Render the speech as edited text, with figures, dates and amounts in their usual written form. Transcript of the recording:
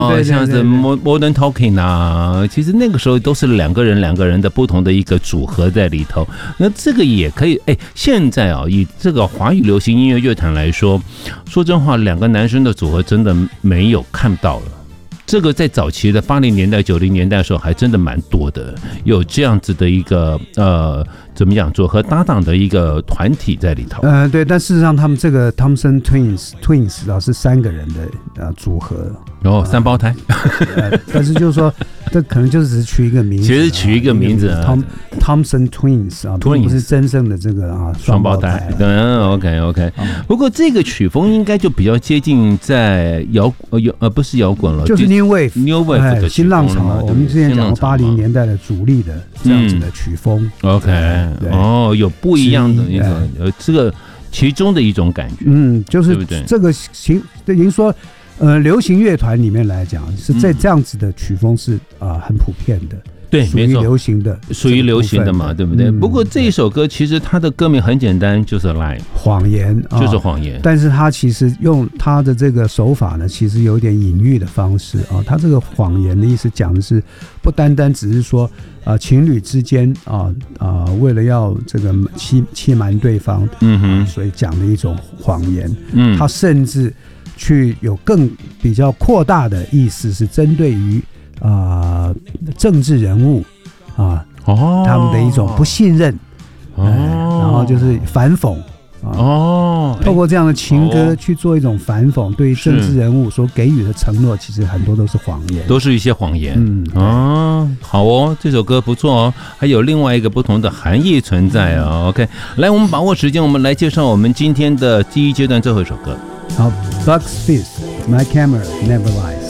像是 Modern Talking 啊，其实那个时候都是两个人的不同的一个组合在里头。那这个也可以，现在啊，以这个华语流行音乐乐坛来说，说真话，两个男生的组合真的没有看到了。这个在早期的80年代、90年代的时候，还真的蛮多的，有这样子的一个怎么讲，组合搭档的一个团体在里头。 对，但事实上他们这个 Thompson Twins 啊是3个人的组合， 三胞胎。 但是就是说，这可能就是只是取一个名字， 其实取一个名字 ，Thompson Twins 啊，并不是真正的这个双胞胎。 OK。不过这个曲风应该就比较接近在不是摇滚了， 就是 New Wave 的新浪潮。我们之前讲过80年代的主力的这样子的曲风。 OK。有不一样的一个这个其中的一种感觉， 就是对不对？ 这个已经说，流行乐团里面来讲，是在这样子的曲风是很普遍的， 对， 属于流行的， 属于流行的嘛，对不对？不过这一首歌其实它的歌名很简单，就是 lie， 谎言， 就是谎言。 但是它其实用它的这个手法呢，其实有点隐喻的方式啊。它这个谎言的意思讲的是，不单单只是说情侣之间为了要这个欺瞒对方，所以讲的一种谎言。它甚至去有更比较扩大的意思，是针对于政治人物他们的一种不信任，然后就是反讽。透过这样的情歌去做一种反讽，对于政治人物所给予的承诺，其实很多都是谎言， 都是一些谎言。好哦，这首歌不错哦，还有另外一个不同的含义存在哦。OK， 来，我们把握时间，我们来介绍我们今天的第一阶段最后一首歌。 好 ，Bucks Fizz，My Camera Never Lie。